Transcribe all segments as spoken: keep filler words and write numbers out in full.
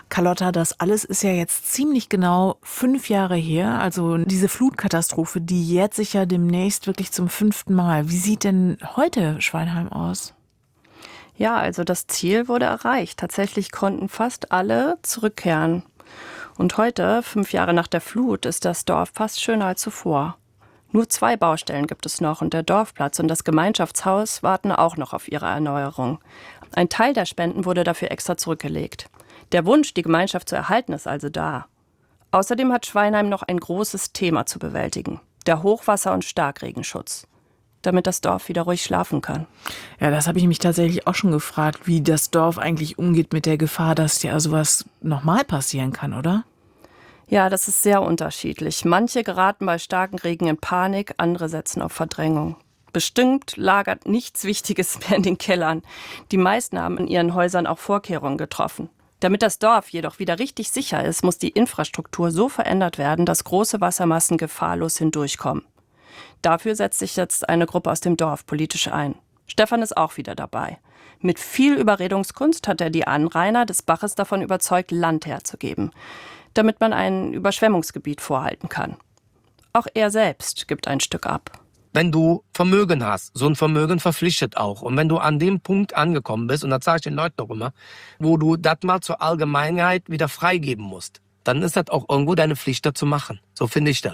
Carlotta, das alles ist ja jetzt ziemlich genau fünf Jahre her. Also diese Flutkatastrophe, die jährt sich ja demnächst wirklich zum fünften Mal. Wie sieht denn heute Schweinheim aus? Ja, also das Ziel wurde erreicht. Tatsächlich konnten fast alle zurückkehren. Und heute, fünf Jahre nach der Flut, ist das Dorf fast schöner als zuvor. Nur zwei Baustellen gibt es noch und der Dorfplatz und das Gemeinschaftshaus warten auch noch auf ihre Erneuerung. Ein Teil der Spenden wurde dafür extra zurückgelegt. Der Wunsch, die Gemeinschaft zu erhalten, ist also da. Außerdem hat Schweinheim noch ein großes Thema zu bewältigen: der Hochwasser- und Starkregenschutz, damit das Dorf wieder ruhig schlafen kann. Ja, das habe ich mich tatsächlich auch schon gefragt, wie das Dorf eigentlich umgeht mit der Gefahr, dass ja sowas nochmal passieren kann, oder? Ja, das ist sehr unterschiedlich. Manche geraten bei starkem Regen in Panik, andere setzen auf Verdrängung. Bestimmt lagert nichts Wichtiges mehr in den Kellern. Die meisten haben in ihren Häusern auch Vorkehrungen getroffen. Damit das Dorf jedoch wieder richtig sicher ist, muss die Infrastruktur so verändert werden, dass große Wassermassen gefahrlos hindurchkommen. Dafür setzt sich jetzt eine Gruppe aus dem Dorf politisch ein. Stefan ist auch wieder dabei. Mit viel Überredungskunst hat er die Anrainer des Baches davon überzeugt, Land herzugeben, damit man ein Überschwemmungsgebiet vorhalten kann. Auch er selbst gibt ein Stück ab. Wenn du Vermögen hast, so ein Vermögen verpflichtet auch. Und wenn du an dem Punkt angekommen bist, und das sage ich den Leuten auch immer, wo du das mal zur Allgemeinheit wieder freigeben musst, dann ist das auch irgendwo deine Pflicht, das zu machen. So finde ich das.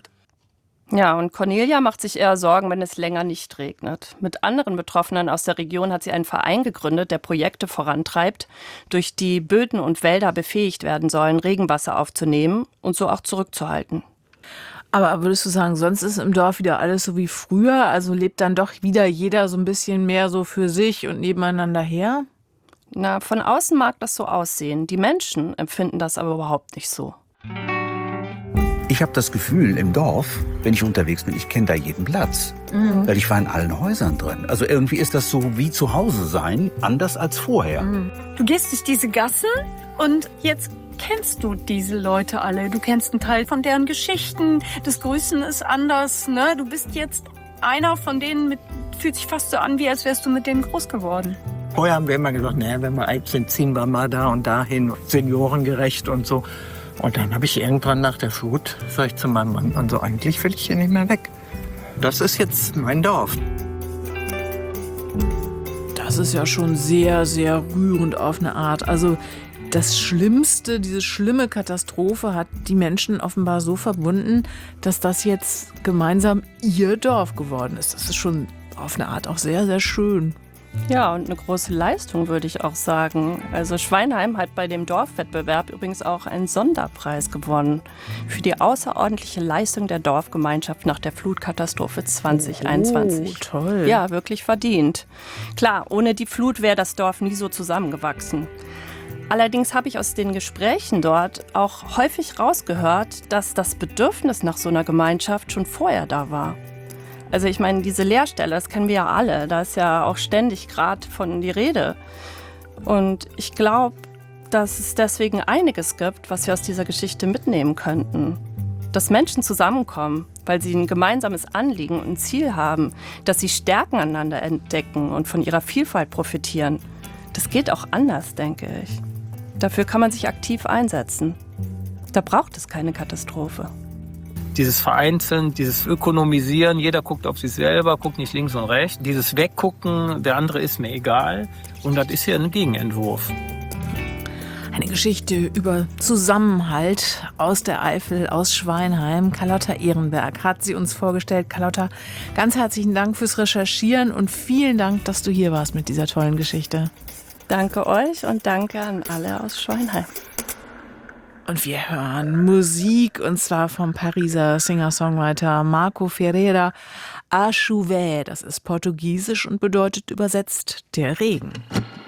Ja, und Cornelia macht sich eher Sorgen, wenn es länger nicht regnet. Mit anderen Betroffenen aus der Region hat sie einen Verein gegründet, der Projekte vorantreibt, durch die Böden und Wälder befähigt werden sollen, Regenwasser aufzunehmen und so auch zurückzuhalten. Aber würdest du sagen, sonst ist im Dorf wieder alles so wie früher? Also lebt dann doch wieder jeder so ein bisschen mehr so für sich und nebeneinander her? Na, von außen mag das so aussehen. Die Menschen empfinden das aber überhaupt nicht so. Ich habe das Gefühl, im Dorf, wenn ich unterwegs bin, ich kenne da jeden Platz. Mhm. Weil ich war in allen Häusern drin. Also irgendwie ist das so wie zu Hause sein, anders als vorher. Mhm. Du gehst durch diese Gasse und jetzt kennst du diese Leute alle. Du kennst einen Teil von deren Geschichten. Das Grüßen ist anders. Ne? Du bist jetzt einer von denen, mit, fühlt sich fast so an, wie als wärst du mit denen groß geworden. Vorher haben wir immer gesagt, naja, wenn wir alt sind, ziehen wir mal da und dahin, seniorengerecht und so. Und dann habe ich irgendwann nach der Flut, sag ich zu meinem Mann, also eigentlich will ich hier nicht mehr weg. Das ist jetzt mein Dorf. Das ist ja schon sehr, sehr rührend auf eine Art. Also das Schlimmste, diese schlimme Katastrophe hat die Menschen offenbar so verbunden, dass das jetzt gemeinsam ihr Dorf geworden ist. Das ist schon auf eine Art auch sehr, sehr schön. Ja, und eine große Leistung, würde ich auch sagen. Also Schweinheim hat bei dem Dorfwettbewerb übrigens auch einen Sonderpreis gewonnen für die außerordentliche Leistung der Dorfgemeinschaft nach der Flutkatastrophe zwanzig einundzwanzig. Oh, toll. Ja, wirklich verdient. Klar, ohne die Flut wäre das Dorf nie so zusammengewachsen. Allerdings habe ich aus den Gesprächen dort auch häufig rausgehört, dass das Bedürfnis nach so einer Gemeinschaft schon vorher da war. Also ich meine, diese Leerstelle, das kennen wir ja alle, da ist ja auch ständig gerade von die Rede. Und ich glaube, dass es deswegen einiges gibt, was wir aus dieser Geschichte mitnehmen könnten. Dass Menschen zusammenkommen, weil sie ein gemeinsames Anliegen und ein Ziel haben, dass sie Stärken aneinander entdecken und von ihrer Vielfalt profitieren. Das geht auch anders, denke ich. Dafür kann man sich aktiv einsetzen. Da braucht es keine Katastrophe. Dieses Vereinzeln, dieses Ökonomisieren, jeder guckt auf sich selber, guckt nicht links und rechts. Dieses Weggucken, der andere ist mir egal. Und das ist hier ein Gegenentwurf. Eine Geschichte über Zusammenhalt aus der Eifel, aus Schweinheim. Carlotta Ehrenberg hat sie uns vorgestellt. Carlotta, ganz herzlichen Dank fürs Recherchieren und vielen Dank, dass du hier warst mit dieser tollen Geschichte. Danke euch und danke an alle aus Schweinheim. Und wir hören Musik, und zwar vom Pariser Singer-Songwriter Marco Ferreira. A chover, das ist portugiesisch und bedeutet übersetzt der Regen.